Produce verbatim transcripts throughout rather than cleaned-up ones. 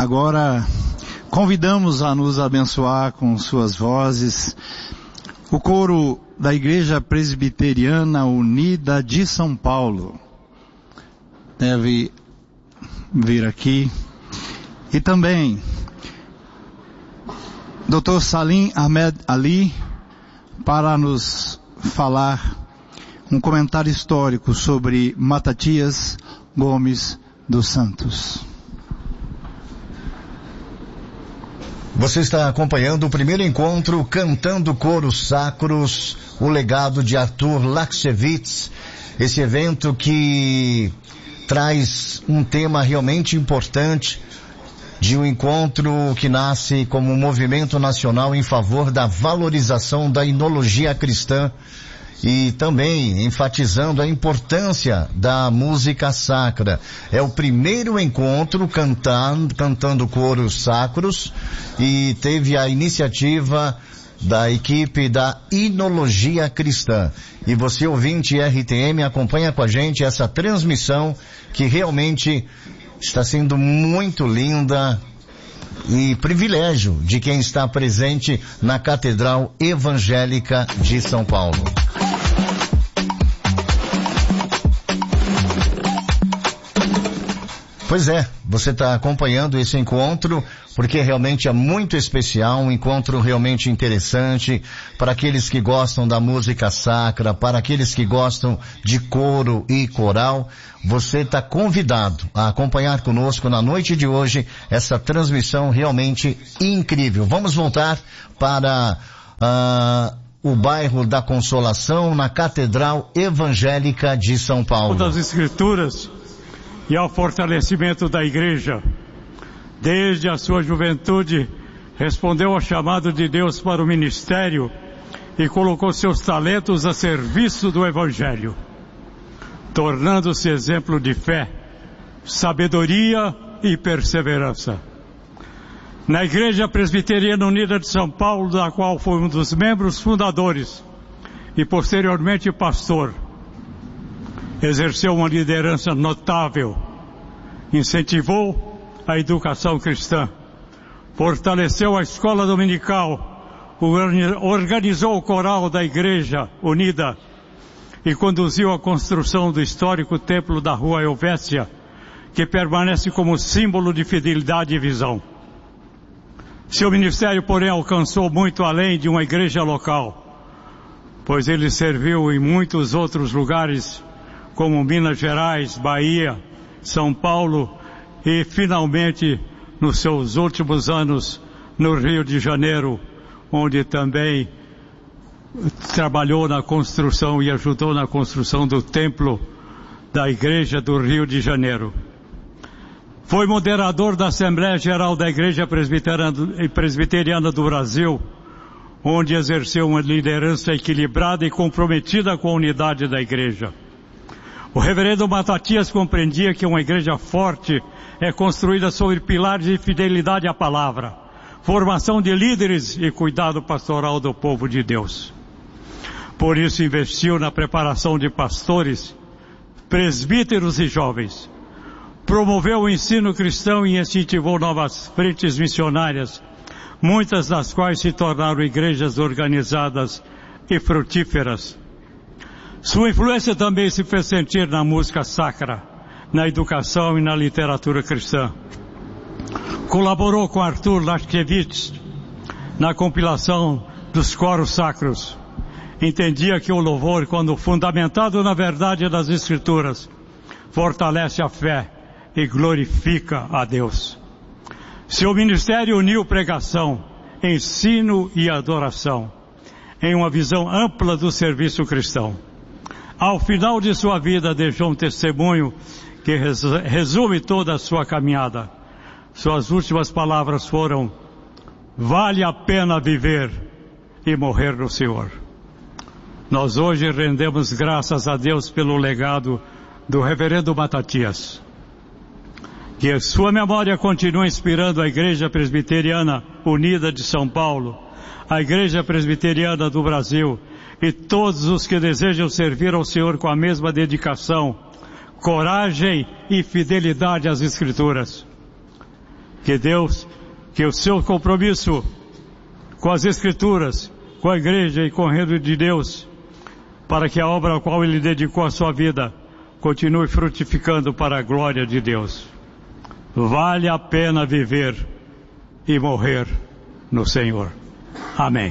Agora, convidamos a nos abençoar com suas vozes o coro da Igreja Presbiteriana Unida de São Paulo. Deve vir aqui. E também doutor Salim Ahmed Ali para nos falar um comentário histórico sobre Matatias Gomes dos Santos. Você está acompanhando o primeiro encontro Cantando Coros Sacros, o legado de Arthur Lakshevitz, esse evento que traz um tema realmente importante de um encontro que nasce como um movimento nacional em favor da valorização da enologia cristã e também enfatizando a importância da música sacra. É o primeiro encontro cantando, cantando coros sacros e teve a iniciativa da equipe da Enologia Cristã. E você, ouvinte R T M, acompanha com a gente essa transmissão que realmente está sendo muito linda e privilégio de quem está presente na Catedral Evangélica de São Paulo. Pois é, você está acompanhando esse encontro porque realmente é muito especial, um encontro realmente interessante para aqueles que gostam da música sacra, para aqueles que gostam de coro e coral. Você está convidado a acompanhar conosco na noite de hoje essa transmissão realmente incrível. Vamos voltar para uh, o bairro da Consolação, na Catedral Evangélica de São Paulo. Das Escrituras e ao fortalecimento da Igreja. Desde a sua juventude, respondeu ao chamado de Deus para o ministério e colocou seus talentos a serviço do Evangelho, tornando-se exemplo de fé, sabedoria e perseverança. Na Igreja Presbiteriana Unida de São Paulo, da qual foi um dos membros fundadores e posteriormente pastor, exerceu uma liderança notável, incentivou a educação cristã, fortaleceu a escola dominical, organizou o coral da Igreja Unida e conduziu a construção do histórico templo da Rua Helvécia, que permanece como símbolo de fidelidade e visão. Seu ministério, porém, alcançou muito além de uma igreja local, pois ele serviu em muitos outros lugares, como Minas Gerais, Bahia, São Paulo e, finalmente, nos seus últimos anos, no Rio de Janeiro, onde também trabalhou na construção e ajudou na construção do templo da Igreja do Rio de Janeiro. Foi moderador da Assembleia Geral da Igreja Presbiteriana do Brasil, onde exerceu uma liderança equilibrada e comprometida com a unidade da Igreja. O reverendo Matatias compreendia que uma igreja forte é construída sobre pilares de fidelidade à palavra, formação de líderes e cuidado pastoral do povo de Deus. Por isso investiu na preparação de pastores, presbíteros e jovens. Promoveu o ensino cristão e incentivou novas frentes missionárias, muitas das quais se tornaram igrejas organizadas e frutíferas. Sua influência também se fez sentir na música sacra, na educação e na literatura cristã. Colaborou com Arthur Lakshevitz na compilação dos coros sacros. Entendia que o louvor, quando fundamentado na verdade das Escrituras, fortalece a fé e glorifica a Deus. Seu ministério uniu pregação, ensino e adoração em uma visão ampla do serviço cristão. Ao final de sua vida, deixou um testemunho que resume toda a sua caminhada. Suas últimas palavras foram: vale a pena viver e morrer no Senhor. Nós hoje rendemos graças a Deus pelo legado do reverendo Matatias. Que a sua memória continue inspirando a Igreja Presbiteriana Unida de São Paulo, a Igreja Presbiteriana do Brasil e todos os que desejam servir ao Senhor com a mesma dedicação, coragem e fidelidade às Escrituras. Que Deus, que o seu compromisso com as Escrituras, com a igreja e com o reino de Deus, para que a obra a qual ele dedicou a sua vida continue frutificando para a glória de Deus. Vale a pena viver e morrer no Senhor. Amém.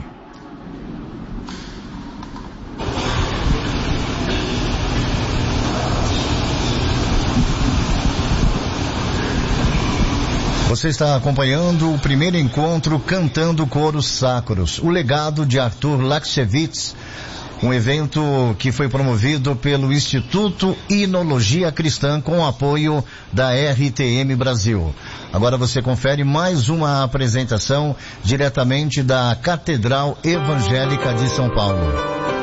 Você está acompanhando o primeiro encontro Cantando Coros Sacros, o legado de Arthur Lachsevitz, um evento que foi promovido pelo Instituto Inologia Cristã com o apoio da R T M Brasil. Agora você confere mais uma apresentação diretamente da Catedral Evangélica de São Paulo.